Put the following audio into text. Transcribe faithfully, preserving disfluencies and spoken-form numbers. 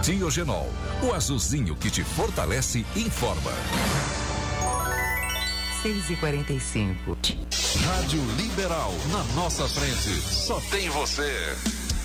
Diogenol, o azulzinho que te fortalece e informa. seis e quarenta e cinco. Rádio Liberal, na nossa frente, só tem você.